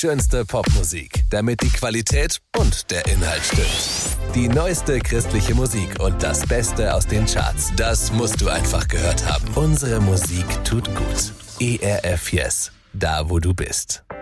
schönste Popmusik, damit die Qualität und der Inhalt stimmt. Die neueste christliche Musik und das Beste aus den Charts. Das musst du einfach gehört haben. Unsere Musik tut gut. ERF Yes. Da, wo du bist.